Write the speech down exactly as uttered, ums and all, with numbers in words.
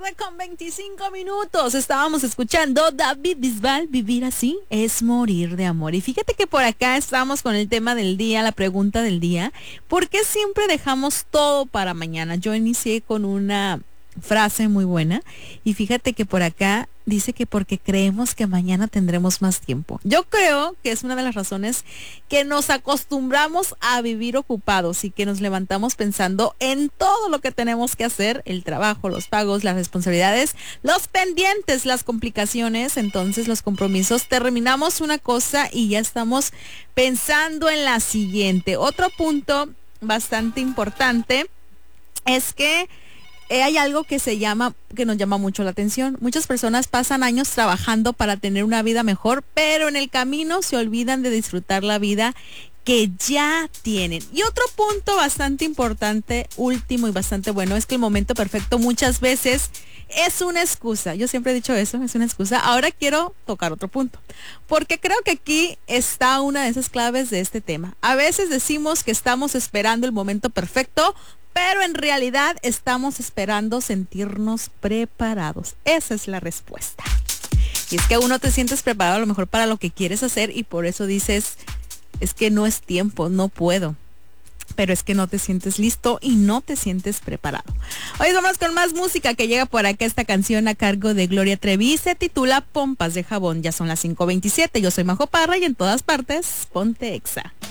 tarde con veinticinco minutos. Estábamos escuchando David Bisbal, Vivir así es morir de amor. Y fíjate que por acá estamos con el tema del día, la pregunta del día. ¿Por qué siempre dejamos todo para mañana? Yo inicié con una frase muy buena y fíjate que por acá dice que porque creemos que mañana tendremos más tiempo. Yo creo que es una de las razones que nos acostumbramos a vivir ocupados y que nos levantamos pensando en todo lo que tenemos que hacer, el trabajo, los pagos, las responsabilidades, los pendientes, las complicaciones, entonces los compromisos. Terminamos una cosa y ya estamos pensando en la siguiente. Otro punto bastante importante es que Eh, hay algo que se llama, que nos llama mucho la atención. Muchas personas pasan años trabajando para tener una vida mejor, pero en el camino se olvidan de disfrutar la vida que ya tienen. Y otro punto bastante importante, último y bastante bueno, es que el momento perfecto muchas veces es una excusa. Yo siempre he dicho eso, es una excusa. Ahora quiero tocar otro punto, porque creo que aquí está una de esas claves de este tema. A veces decimos que estamos esperando el momento perfecto, pero en realidad estamos esperando sentirnos preparados. Esa es la respuesta. Y es que aún no te sientes preparado a lo mejor para lo que quieres hacer y por eso dices, es que no es tiempo, no puedo. Pero es que no te sientes listo y no te sientes preparado. Hoy vamos con más música que llega por acá. Esta canción a cargo de Gloria Trevi se titula Pompas de Jabón. Ya son las cinco veintisiete. Yo soy Majo Parra y en todas partes, ponte Exa.